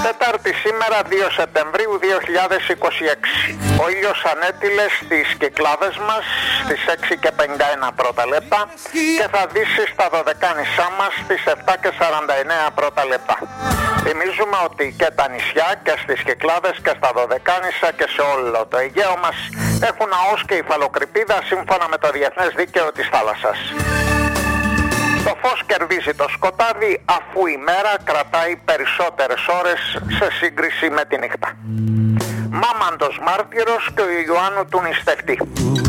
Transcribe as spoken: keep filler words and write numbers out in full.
Τετάρτη σήμερα δύο Σεπτεμβρίου δύο χιλιάδες είκοσι έξι. Ο ήλιος ανέτειλε στις Κυκλάδες μας στις έξι και πενήντα ένα πρώτα λεπτά και θα δύσει στα δωδεκάνησά μας στις επτά και σαράντα εννέα πρώτα λεπτά. Θυμίζουμε ότι και τα νησιά και στις Κυκλάδες και στα Δωδεκάνησα και σε όλο το Αιγαίο μας έχουν ναός και υφαλοκρηπίδα σύμφωνα με το διεθνές δίκαιο της θάλασσας. Το φως κερδίζει το σκοτάδι αφού η μέρα κρατάει περισσότερες ώρες σε σύγκριση με τη νύχτα. Μάμαντος μάρτυρος και ο Ιωάννου του νηστευτή.